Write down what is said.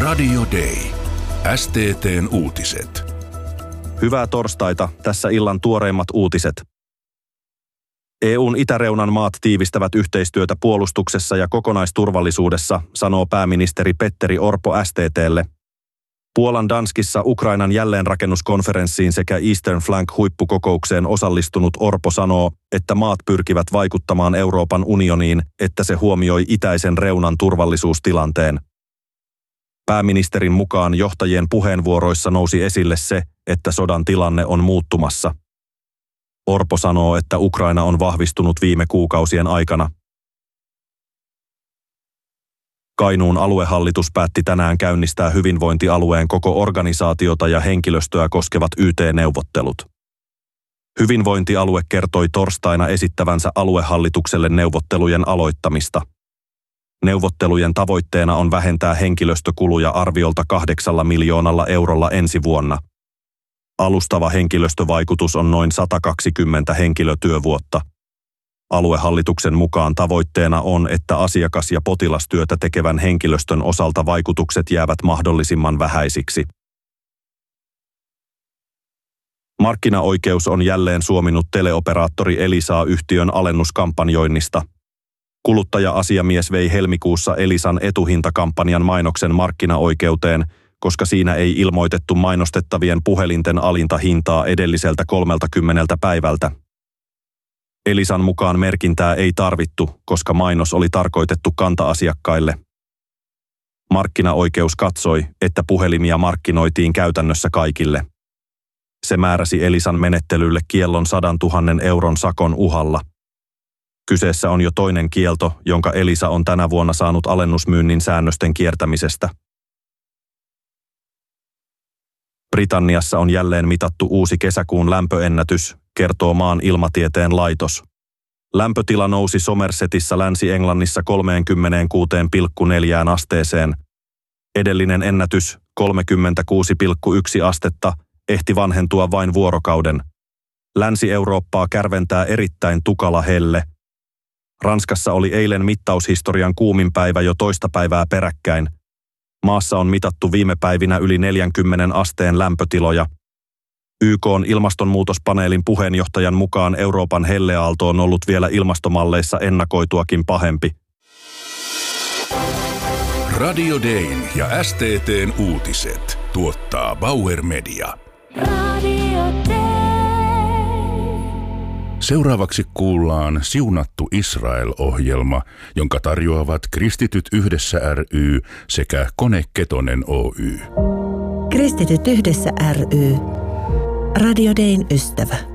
Radio Day. STT:n uutiset. Hyvää torstaita, tässä illan tuoreimmat uutiset. EU:n itäreunan maat tiivistävät yhteistyötä puolustuksessa ja kokonaisturvallisuudessa, sanoo pääministeri Petteri Orpo STT:lle. Puolan Danskissa Ukrainan jälleenrakennuskonferenssiin sekä Eastern Flank-huippukokoukseen osallistunut Orpo sanoo, että maat pyrkivät vaikuttamaan Euroopan unioniin, että se huomioi itäisen reunan turvallisuustilanteen. Pääministerin mukaan johtajien puheenvuoroissa nousi esille se, että sodan tilanne on muuttumassa. Orpo sanoo, että Ukraina on vahvistunut viime kuukausien aikana. Kainuun aluehallitus päätti tänään käynnistää hyvinvointialueen koko organisaatiota ja henkilöstöä koskevat YT-neuvottelut. Hyvinvointialue kertoi torstaina esittävänsä aluehallitukselle neuvottelujen aloittamista. Neuvottelujen tavoitteena on vähentää henkilöstökuluja arviolta 8 miljoonalla eurolla ensi vuonna. Alustava henkilöstövaikutus on noin 120 henkilötyövuotta. Aluehallituksen mukaan tavoitteena on, että asiakas- ja potilastyötä tekevän henkilöstön osalta vaikutukset jäävät mahdollisimman vähäisiksi. Markkinaoikeus on jälleen suominut teleoperaattori Elisaa yhtiön alennuskampanjoinnista. Kuluttaja-asiamies vei helmikuussa Elisan etuhintakampanjan mainoksen markkinaoikeuteen, koska siinä ei ilmoitettu mainostettavien puhelinten alinta hintaa edelliseltä 30 päivältä. Elisan mukaan merkintää ei tarvittu, koska mainos oli tarkoitettu kanta-asiakkaille. Markkinaoikeus katsoi, että puhelimia markkinoitiin käytännössä kaikille. Se määräsi Elisan menettelylle kiellon 100 000 euron sakon uhalla. Kyseessä on jo toinen kielto, jonka Elisa on tänä vuonna saanut alennusmyynnin säännösten kiertämisestä. Britanniassa on jälleen mitattu uusi kesäkuun lämpöennätys, kertoo maan ilmatieteen laitos. Lämpötila nousi Somersetissä Länsi-Englannissa 36,4 asteeseen. Edellinen ennätys, 36,1 astetta, ehti vanhentua vain vuorokauden. Länsi-Eurooppaa kärventää erittäin tukala helle. Ranskassa oli eilen mittaushistorian kuumin päivä jo toista päivää peräkkäin. Maassa on mitattu viime päivinä yli 40 asteen lämpötiloja. YK:n ilmastonmuutospaneelin puheenjohtajan mukaan Euroopan helleaalto on ollut vielä ilmastomalleissa ennakoituakin pahempi. Radio Dayn ja STT:n uutiset tuottaa Bauer Media. Radio Day. Seuraavaksi kuullaan Siunattu Israel-ohjelma, jonka tarjoavat Kristityt yhdessä ry sekä Kone Ketonen Oy. Kristityt yhdessä ry. Radio Dayn ystävä.